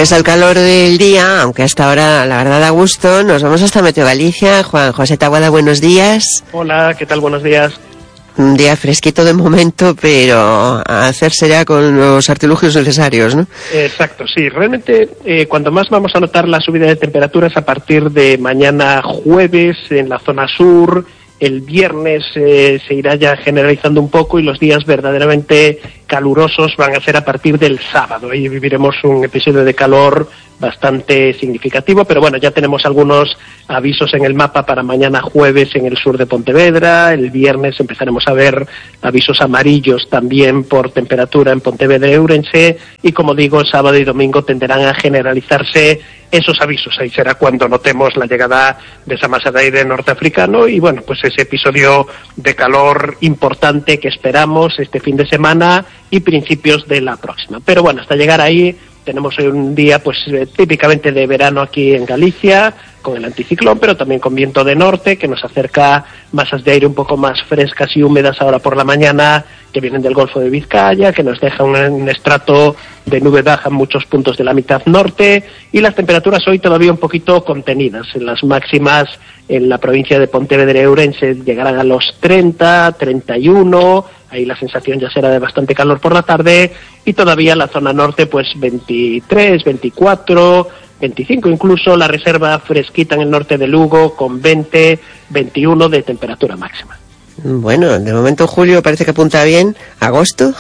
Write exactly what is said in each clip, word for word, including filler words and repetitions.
Pese al calor del día, aunque hasta ahora la verdad da gusto, nos vamos hasta Meteo Galicia. Juan José Taboada, buenos días. Hola, ¿qué tal? Buenos días. Un día fresquito de momento, pero a hacerse ya con los artilugios necesarios, ¿no? Exacto, sí. Realmente, eh, cuando más vamos a notar la subida de temperaturas a partir de mañana jueves en la zona sur. El viernes eh, se irá ya generalizando un poco y los días verdaderamente calurosos van a ser a partir del sábado. Ahí viviremos un episodio de calor bastante significativo, pero bueno, ya tenemos algunos avisos en el mapa para mañana jueves en el sur de Pontevedra. El viernes empezaremos a ver avisos amarillos también por temperatura en Pontevedra y Ourense, y como digo, sábado y domingo tenderán a generalizarse esos avisos. Ahí será cuando notemos la llegada de esa masa de aire norteafricano y bueno, pues ese episodio de calor importante que esperamos este fin de semana y principios de la próxima. Pero bueno, hasta llegar ahí tenemos hoy un día pues eh, típicamente de verano aquí en Galicia, con el anticiclón, pero también con viento de norte que nos acerca masas de aire un poco más frescas y húmedas ahora por la mañana, que vienen del Golfo de Vizcaya, que nos deja un, un estrato de nube baja en muchos puntos de la mitad norte, y las temperaturas hoy todavía un poquito contenidas. En las máximas en la provincia de Pontevedra y Ourense llegarán a los treinta, treinta y uno, ahí la sensación ya será de bastante calor por la tarde, y todavía la zona norte pues veintitrés, veinticuatro, veinticinco, incluso la reserva fresquita en el norte de Lugo con veinte, veintiuno de temperatura máxima. Bueno, de momento julio parece que apunta bien. ¿Agosto?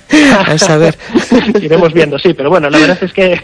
A saber. Iremos viendo, sí, pero bueno, la verdad es que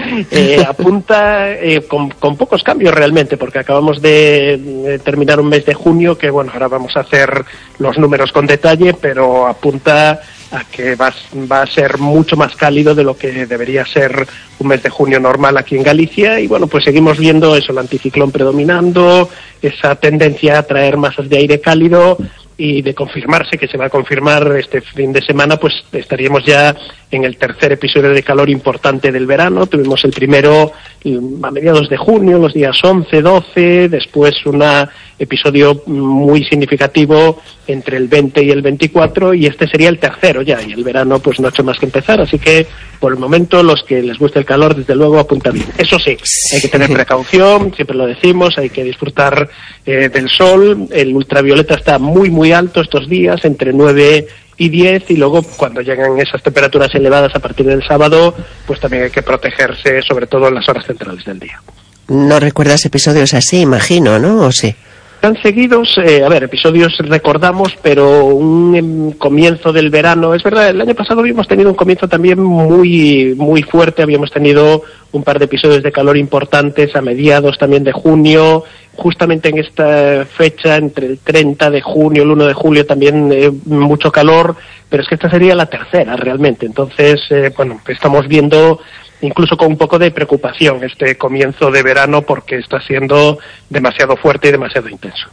eh, apunta eh, con, con pocos cambios realmente, porque acabamos de, de terminar un mes de junio que, bueno, ahora vamos a hacer los números con detalle, pero apunta a que va, va a ser mucho más cálido de lo que debería ser un mes de junio normal aquí en Galicia, y bueno, pues seguimos viendo eso, el anticiclón predominando, esa tendencia a traer masas de aire cálido, y de confirmarse, que se va a confirmar este fin de semana, pues estaríamos ya en el tercer episodio de calor importante del verano. Tuvimos el primero a mediados de junio, los días once, doce, después un episodio muy significativo entre el veinte y el veinticuatro, y este sería el tercero ya, y el verano pues no ha hecho más que empezar, así que por el momento los que les gusta el calor desde luego apunta bien. Eso sí, hay que tener precaución, siempre lo decimos, hay que disfrutar eh, del sol. El ultravioleta está muy muy alto estos días, entre nueve y diez, y luego cuando llegan esas temperaturas elevadas a partir del sábado, pues también hay que protegerse, sobre todo en las horas centrales del día. No recuerdas episodios así, imagino, ¿no? ¿O sí? Tan seguidos, eh, a ver, episodios recordamos, pero un em, comienzo del verano, es verdad, el año pasado habíamos tenido un comienzo también muy muy fuerte, habíamos tenido un par de episodios de calor importantes a mediados también de junio, justamente en esta fecha, entre el treinta de junio y el uno de julio también eh, mucho calor, pero es que esta sería la tercera realmente, entonces, eh, bueno, estamos viendo incluso con un poco de preocupación este comienzo de verano porque está siendo demasiado fuerte y demasiado intenso.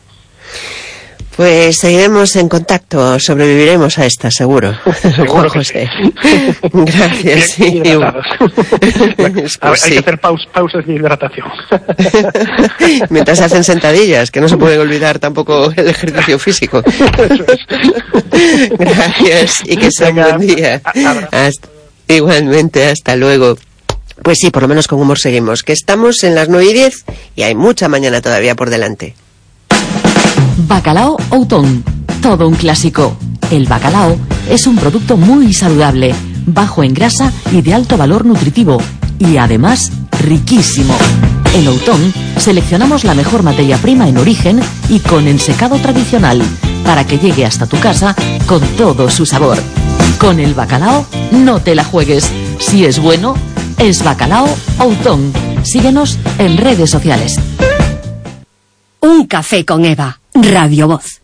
Pues seguiremos en contacto, sobreviviremos a esta, seguro. Seguro que José. Sí. Gracias. Bien, bien bueno, pues hay sí. que hacer paus, pausas de hidratación. Mientras se hacen sentadillas, que no se puede olvidar tampoco el ejercicio físico. Eso es. Gracias y que sea un buen día. Hasta, igualmente, hasta luego. Pues sí, por lo menos con humor seguimos, que estamos en las nueve y diez y hay mucha mañana todavía por delante. Bacalao Outón, todo un clásico. El bacalao es un producto muy saludable, bajo en grasa y de alto valor nutritivo, y además riquísimo. En Outón seleccionamos la mejor materia prima en origen y con ensecado tradicional, para que llegue hasta tu casa con todo su sabor. Con el bacalao no te la juegues. Si es bueno, es Bacalao Outón. Síguenos en redes sociales. Un café con Eva, Radio Voz.